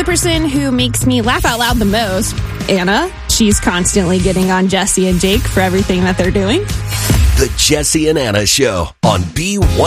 person who makes me laugh out loud the most, Anna. She's constantly getting on Jesse and Jake for everything that they're doing. The Jesse and Anna Show on B105.